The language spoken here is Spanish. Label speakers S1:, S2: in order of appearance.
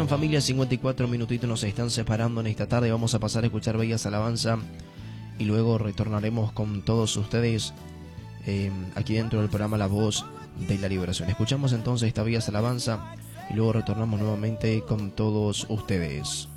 S1: bien, familia, 54 minutitos nos están separando en esta tarde. Vamos a pasar a escuchar Bellas Alabanza y luego retornaremos con todos ustedes aquí dentro del programa La Voz de la Liberación. Escuchamos entonces esta Bellas Alabanza y luego retornamos nuevamente con todos ustedes.